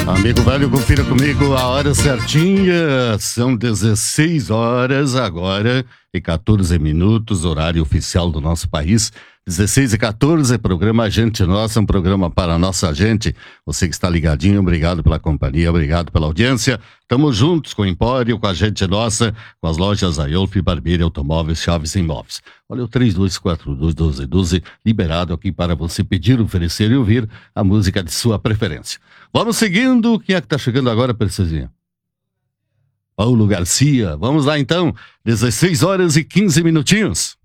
Amigo velho, confira comigo a hora certinha. São 16 horas agora e 14 minutos, horário oficial do nosso país. 16h14, programa Gente Nossa, um programa para a nossa gente. Você que está ligadinho, obrigado pela companhia, obrigado pela audiência. Estamos juntos com o Empório, com a Gente Nossa, com as lojas Aiolf, Barbeiro, Automóveis, Chaves e Imóveis. Olha o 3242-1212, liberado aqui para você pedir, oferecer e ouvir a música de sua preferência. Vamos seguindo. Quem é que está chegando agora, Preciosinha? Paulo Garcia. Vamos lá então, 16 horas e 15 minutinhos.